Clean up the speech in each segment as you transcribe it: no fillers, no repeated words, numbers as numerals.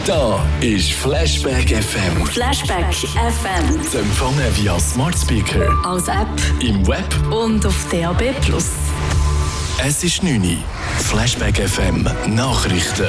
Da ist Flashback FM. Flashback FM. Zu empfangen via Smart Speaker, Als App im Web. und auf DAB+. Es ist 9 Uhr. Flashback FM Nachrichten.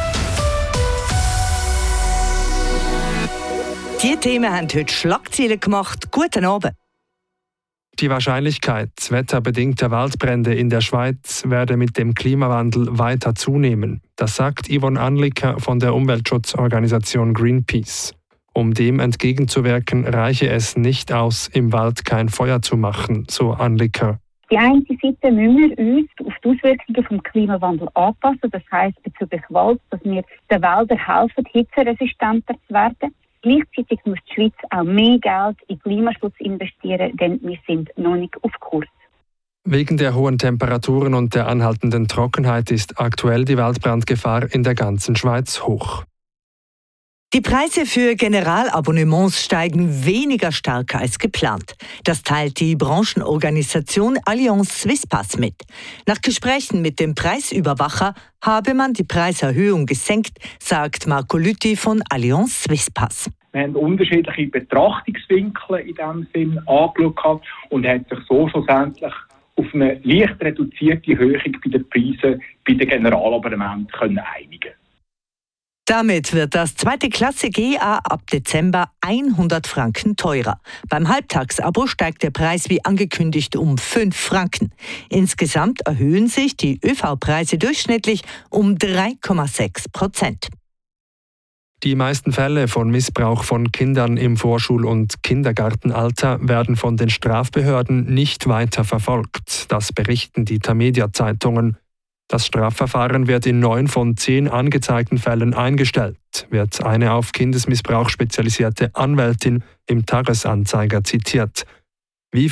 Die Themen haben heute Schlagzeilen gemacht. Guten Abend. Die Wahrscheinlichkeit wetterbedingter Waldbrände in der Schweiz werde mit dem Klimawandel weiter zunehmen. Das sagt Yvonne Anliker von der Umweltschutzorganisation Greenpeace. Um dem entgegenzuwirken, reiche es nicht aus, im Wald kein Feuer zu machen, so Anliker. Die eine Seite müssen wir uns auf die Auswirkungen vom Klimawandel anpassen. Das heisst bezüglich Wald, dass wir den Wäldern helfen, hitzeresistenter zu werden. Gleichzeitig muss die Schweiz auch mehr Geld in Klimaschutz investieren, denn wir sind noch nicht auf Kurs. Wegen der hohen Temperaturen und der anhaltenden Trockenheit ist aktuell die Waldbrandgefahr in der ganzen Schweiz hoch. Die Preise für Generalabonnements steigen weniger stark als geplant. Das teilt die Branchenorganisation Allianz Swisspass mit. Nach Gesprächen mit dem Preisüberwacher habe man die Preiserhöhung gesenkt, sagt Marco Lüthi von Allianz Swisspass. Wir haben unterschiedliche Betrachtungswinkel in diesem Sinn angeschaut und hat sich so schlussendlich auf eine leicht reduzierte Erhöhung bei den Preisen bei den Generalabonnementen einigen. Damit wird das zweite Klasse GA ab Dezember 100 Franken teurer. Beim Halbtagsabo steigt der Preis wie angekündigt um 5 Franken. Insgesamt erhöhen sich die ÖV-Preise durchschnittlich um 3,6%. Die meisten Fälle von Missbrauch von Kindern im Vorschul- und Kindergartenalter werden von den Strafbehörden nicht weiter verfolgt. Das berichten die Tamedia-Zeitungen. Das Strafverfahren wird in 9 von 10 angezeigten Fällen eingestellt, wird eine auf Kindesmissbrauch spezialisierte Anwältin im Tagesanzeiger zitiert.